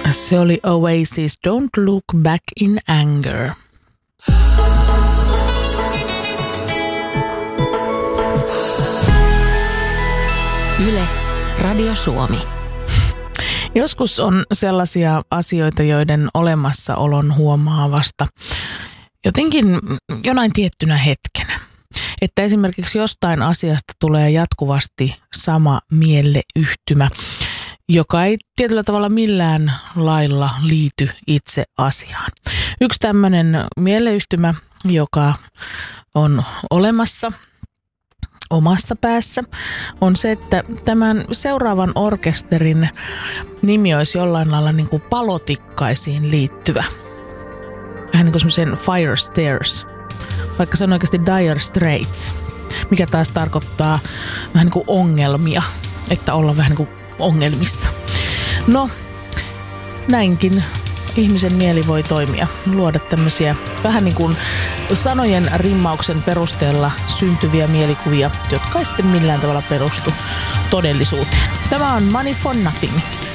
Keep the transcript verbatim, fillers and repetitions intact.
Se oli Oasis, Don't Look Back in Anger. Yle, Radio Suomi. Joskus on sellaisia asioita, joiden olemassaolon huomaa vasta jotenkin jonain tiettynä hetkenä. Että esimerkiksi jostain asiasta tulee jatkuvasti sama mieleyhtymä, joka ei tietyllä tavalla millään lailla liity itse asiaan. Yksi tämmöinen mieleyhtymä, joka on olemassa omassa päässä, on se, että tämän seuraavan orkesterin nimi olisi jollain lailla niin kuin palotikkaisiin liittyvä. Vähän niin kuin semmoisen Fire Stairs, vaikka se on oikeasti Dire Straits, mikä taas tarkoittaa vähän niin kuin ongelmia, että olla vähän niin kuin ongelmissa. No, näinkin ihmisen mieli voi toimia, luoda tämmöisiä vähän niin kuin sanojen rimmauksen perusteella syntyviä mielikuvia, jotka ei sitten millään tavalla perustu todellisuuteen. Tämä on Money for Nothing.